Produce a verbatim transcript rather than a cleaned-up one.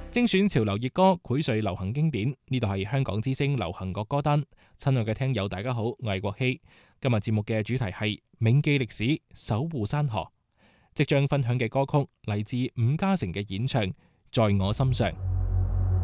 精選潮流熱歌，薈萃流行經典。呢度係香港之聲流行樂歌單。親愛嘅聽友，大家好，我係國希。今日節目嘅主題係銘記歷史，守護山河。即將分享嘅歌曲嚟自伍家成嘅演唱《在我心上》。